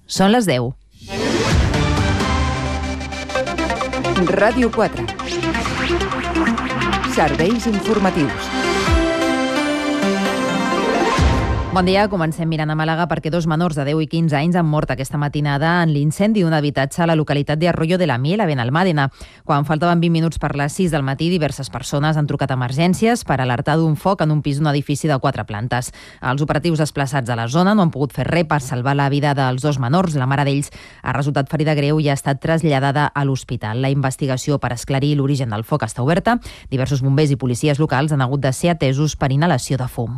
Són les 10. Ràdio 4. Serveis informatius. Bon dia, comencem mirant a Màlaga perquè 2 menors de 10 i 15 anys han mort aquesta matinada en l'incendi d'un habitatge a la localitat de Arroyo de la Miel, a Benalmàdena. Quan faltaven 20 minuts per les 6 del matí, diverses persones han trucat a emergències per alertar d'un foc en un pis d'un edifici de 4 plantes. Els operatius desplaçats a la zona no han pogut fer res per salvar la vida dels 2 menors. La mare d'ells ha resultat ferida greu i ha estat traslladada a l'hospital. La investigació per esclarir l'origen del foc està oberta. Diversos bombers i policies locals han hagut de ser atesos per inhalació de fum.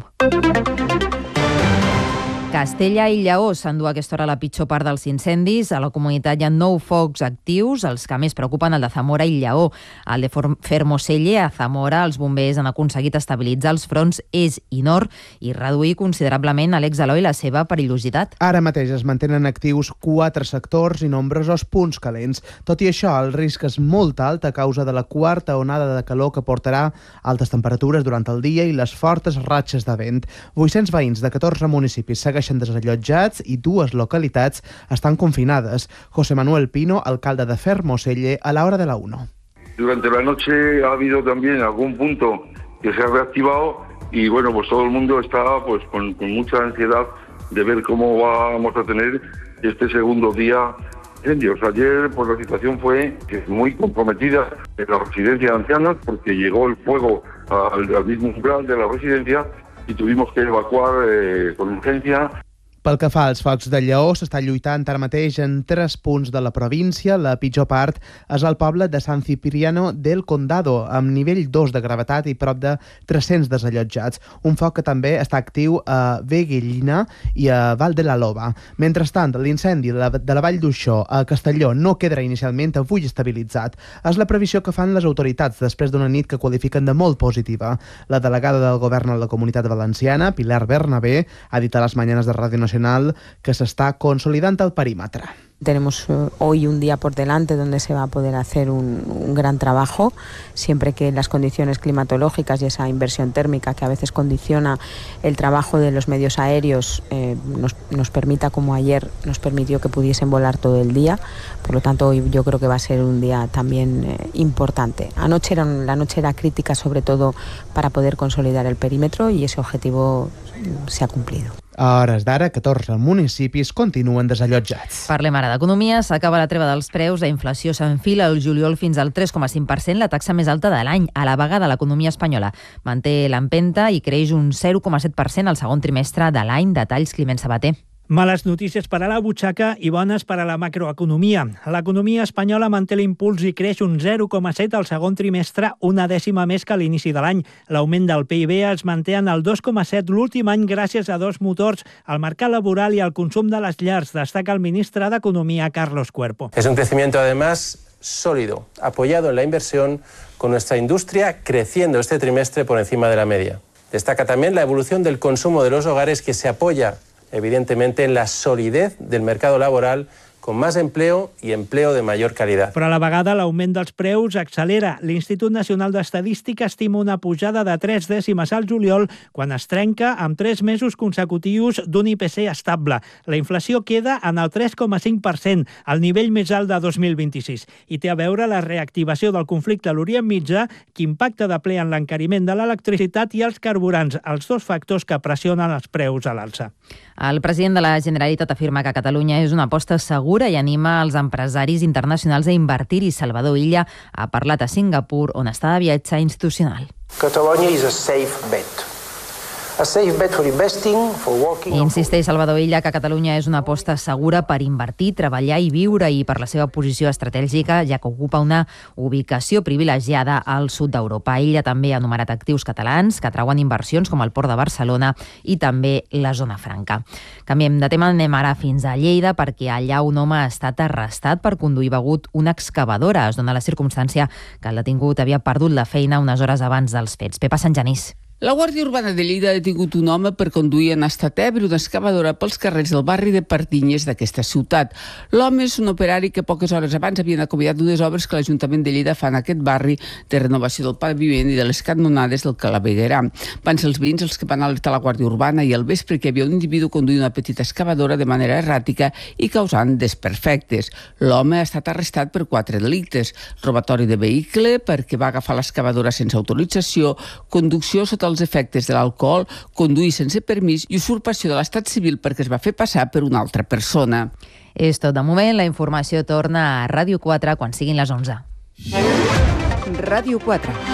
Castella i Lleó s'endú a aquesta hora la pitjor part dels incendis. A la comunitat hi ha 9 focs actius. Els que més preocupen el de Zamora i Lleó. El de Fermoselle, a Zamora, els bombers han aconseguit estabilitzar els fronts est i nord i reduir considerablement a l'exhaló i la seva perillositat. Ara mateix es mantenen actius 4 sectors i nombrosos punts calents. Tot i això, el risc és molt alt a causa de la quarta onada de calor que portarà altes temperatures durant el dia i les fortes ratxes de vent. 800 veïns de 14 municipis segueixen desallotjats i 2 localitats estan confinades. José Manuel Pino, alcalde de Fermoselle, a la hora de la 1. Durante la noche ha habido también algún punto que se ha reactivado y bueno, pues todo el mundo está pues con mucha ansiedad de ver cómo vamos a tener este segundo día de incendios. Ayer pues la situación fue muy comprometida en la residencia de ancianos porque llegó el fuego al mismo umbral de la residencia i tuvimos que evacuar con urgència. Pel que fa als focs de Lleó, s'està lluitant ara mateix en 3 punts de la província. La pitjor part és el poble de San Cipriano del Condado, amb nivell 2 de gravetat i prop de 300 desallotjats. Un foc que també està actiu a Veguellina i a Val de la Loba. Mentrestant, l'incendi de la Vall d'Uixó a Castelló no quedarà inicialment avui estabilitzat. És la previsió que fan les autoritats després d'una nit que qualifiquen de molt positiva. La delegada del govern a la Comunitat Valenciana, Pilar Bernabé, ha dit a les mañanes de Ràdio Nacional que se está consolidando el perímetro. Tenemos hoy un día por delante donde se va a poder hacer un gran trabajo, siempre que las condiciones climatológicas y esa inversión térmica que a veces condiciona el trabajo de los medios aéreos nos permita, como ayer nos permitió que pudiesen volar todo el día. Por lo tanto, hoy yo creo que va a ser un día también importante. La noche era crítica, sobre todo para poder consolidar el perímetro, y ese objetivo se ha cumplido. A hores d'ara, 14 municipis continuen desallotjats. Parlem ara d'economia. S'acaba la treva dels preus, la inflació s'enfila el juliol fins al 3,5%, la taxa més alta de l'any. A la vegada, l'economia espanyola manté l'empenta i creix un 0,7% al segon trimestre de l'any. Detalls, Climent Sabater. Males notícies per a la butxaca i bones per a la macroeconomia. L'economia espanyola manté l'impuls i creix un 0,7 al segon trimestre, una dècima més que a l'inici de l'any. L'augment del PIB es manté en el 2,7 l'últim any gràcies a 2 motors, el mercat laboral i el consum de les llars, destaca el ministre d'Economia, Carlos Cuerpo. Es un crecimiento además sólido, apoyado en la inversión, con nuestra industria creciendo este trimestre por encima de la media. Destaca también la evolución del consumo de los hogares, que se apoya evidentemente en la solidez del mercado laboral, con más empleo i empleo de major qualitat. Però a la vegada l'augment dels preus accelera. L'Institut Nacional d'Estadística estima una pujada de 3 dècimes al juliol, quan es trenca amb 3 mesos consecutius d'un IPC estable. La inflació queda en el 3,5%, el nivell més alt de 2026. I té a veure la reactivació del conflicte a l'Orient Mitjà, que impacta de ple en l'encariment de l'electricitat i els carburants, els 2 factors que pressionen els preus a l'alça. El president de la Generalitat afirma que Catalunya és una aposta segura i anima els empresaris internacionals a invertir-hi. Salvador Illa ha parlat a Singapur, on està de viatge institucional. Catalonia is a safe bet. A safe bet for investing, for working... Insisteix Salvador Illa que Catalunya és una aposta segura per invertir, treballar i viure, i per la seva posició estratègica, ja que ocupa una ubicació privilegiada al sud d'Europa. Illa també ha enumerat actius catalans que atrauen inversions com el Port de Barcelona i també la Zona Franca. Canviem de tema, anem ara fins a Lleida, perquè allà un home ha estat arrestat per conduir begut una excavadora. Es dona la circumstància que el detingut havia perdut la feina unes hores abans dels fets. Pepa Sant Genís. La Guàrdia Urbana de Lleida ha detingut un home per conduir en estat ebri una excavadora pels carrers del barri de Pardinyes d'aquesta ciutat. L'home és un operari que poques hores abans havien acomiadat unes obres que l'Ajuntament de Lleida fa en aquest barri de renovació del paviment i de les canonades del Calaveguerà. Van ser els veïns els que van alertar la Guàrdia Urbana i al vespre que hi havia un individu conduint una petita excavadora de manera erràtica i causant desperfectes. L'home ha estat arrestat per 4 delictes: robatori de vehicle perquè va agafar l'excavadora sense autorització, conducció sota els efectes de l'alcohol, conduir sense permís i usurpació de l'estat civil perquè es va fer passar per una altra persona. És tot de moment. La informació torna a Ràdio 4 quan siguin les 11. Ràdio 4.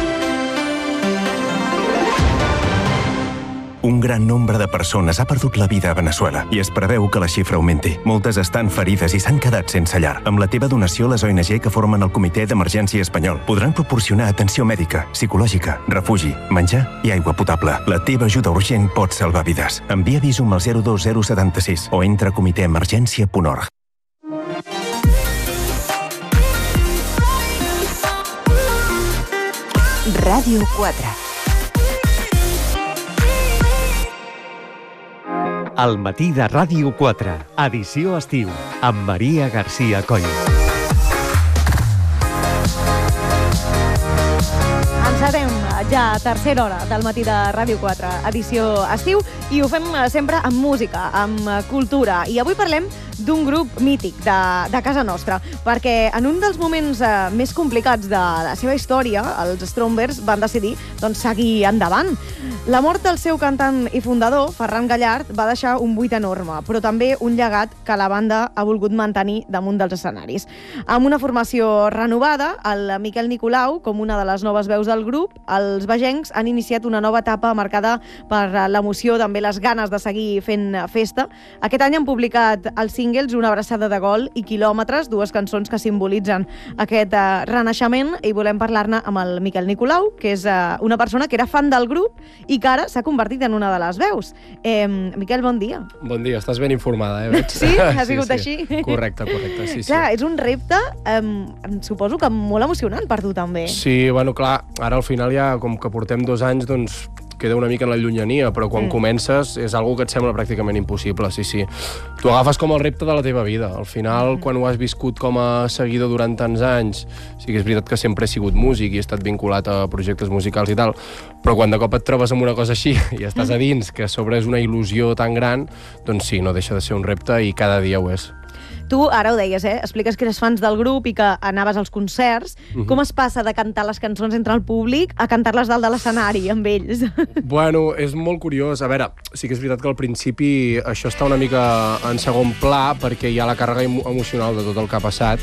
Un gran nombre de persones ha perdut la vida a Veneçuela i es preveu que la xifra augmenti. Moltes estan ferides i s'han quedat sense llar. Amb la teva donació, les ONG que formen el Comitè d'Emergència Espanyol podran proporcionar atenció mèdica, psicològica, refugi, menjar i aigua potable. La teva ajuda urgent pot salvar vides. Envia Visum al 02076 o entra a comitèemergència.org. Ràdio 4. Al matí de Ràdio 4, edició estiu, amb Maria García Coll. Encetem ja a tercera hora del matí de Ràdio 4, edició estiu, i ho fem sempre amb música, amb cultura. I avui parlem d'un grup mític de casa nostra, perquè en un dels moments més complicats de la seva història, els Strongbers van decidir seguir endavant. La mort del seu cantant i fundador, Ferran Gallard, va deixar un buit enorme, però també un llegat que la banda ha volgut mantenir damunt dels escenaris. Amb una formació renovada, el Miquel Nicolau, com una de les noves veus del grup, els vegencs han iniciat una nova etapa marcada per l'emoció, també les ganes de seguir fent festa. Aquest any han publicat els singles Una abraçada de gol i Quilòmetres, dues cançons que simbolitzen aquest renaixement, i volem parlar-ne amb el Miquel Nicolau, que és una persona que era fan del grup i que ara s'ha convertit en una de les veus. Miquel, bon dia. Bon dia, estàs ben informada, veig. Sí? Ha sigut així? Correcte, sí. Clar, és un repte, suposo que molt emocionant per tu també. Sí, bueno, clar, ara al final ja, com que portem 2 anys, doncs queda una mica en la llunyania, però quan comences és algo que et sembla pràcticament impossible, sí. T'ho agafes com el repte de la teva vida. Al final, quan ho has viscut com a seguidor durant tants anys, sí que és veritat que sempre he sigut músic i he estat vinculat a projectes musicals i tal, però quan de cop et trobes amb una cosa així i estàs a dins, que a sobre és una il·lusió tan gran, doncs sí, no deixa de ser un repte i cada dia ho és. Tu, ara ho deies, expliques que eres fans del grup i que anaves als concerts. Com es passa de cantar les cançons entre el públic a cantar-les dalt de l'escenari amb ells? Bueno, és molt curiós. A veure, sí que és veritat que al principi això està una mica en segon pla perquè hi ha la càrrega emocional de tot el que ha passat,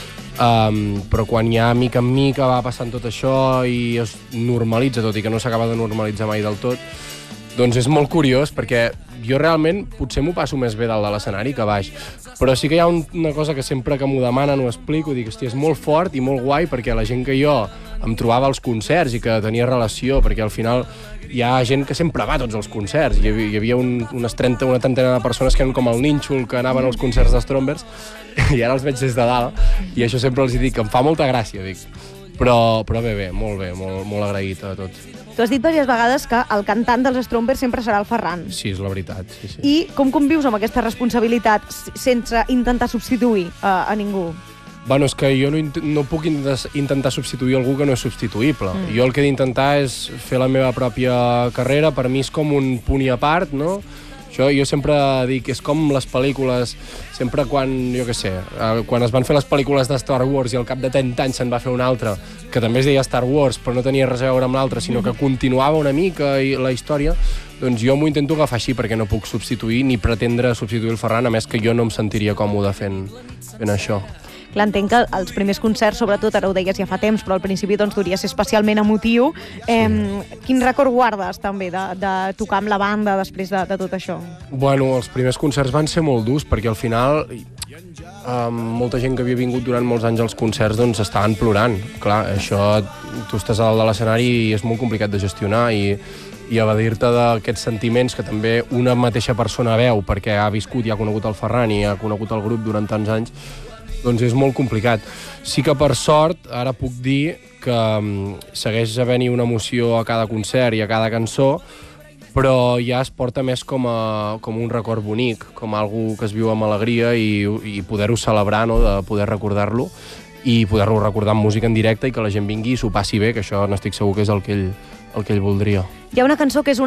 però quan ja mica en mica va passant tot això i es normalitza, tot i que no s'acaba de normalitzar mai del tot, doncs és molt curiós perquè jo realment potser m'ho passo més bé dalt de l'escenari que baix, però sí que hi ha una cosa que sempre que m'ho demanen ho explico, dic, hòstia, és molt fort i molt guai perquè la gent que jo em trobava als concerts i que tenia relació, perquè al final hi ha gent que sempre va a tots els concerts, hi havia una trentena de persones que eren com el nínxol que anaven als concerts de Strongbers i ara els veig des de dalt i això sempre els dic que em fa molta gràcia, dic. Però bé, molt agraït a tots. Tu has dit diverses vegades que el cantant dels Strongbers sempre serà el Ferran. Sí, és la veritat. Sí. I com convius amb aquesta responsabilitat sense intentar substituir a ningú? Bueno, és que jo no puc intentar substituir algú que no és substituïble. Jo el que he d'intentar és fer la meva pròpia carrera. Per mi és com un punt i a part, no? Jo sempre dic, és com les pel·lícules, sempre quan, jo què sé, quan es van fer les pel·lícules de Star Wars i al cap de 30 anys se'n va fer una altra, que també es deia Star Wars, però no tenia res a veure amb l'altra, sinó que continuava una mica la història, doncs jo m'ho intento agafar així, perquè no puc substituir ni pretendre substituir el Ferran, a més que jo no em sentiria còmode fent això. Clar, entenc que els primers concerts, sobretot, ara ho deies ja fa temps, però al principi devia ser especialment emotiu. Quin record guardes també de tocar amb la banda després de tot això? Bueno, els primers concerts van ser molt durs, perquè al final molta gent que havia vingut durant molts anys als concerts doncs estaven plorant. Clar, això, tu estàs a dalt de l'escenari i és molt complicat de gestionar i evadir-te d'aquests sentiments que també una mateixa persona veu perquè ha viscut i ha conegut el Ferran i ha conegut el grup durant tants anys, doncs és molt complicat. Sí que per sort ara puc dir que segueix havent-hi una emoció a cada concert i a cada cançó, però ja es porta més com un record bonic, com algo que es viu amb alegria i poder-ho celebrar, no? De poder recordar-lo i poder-lo recordar amb música en directe i que la gent vingui i s'ho passi bé, que això n'estic segur que és el que ell voldria. Hi ha una cançó que és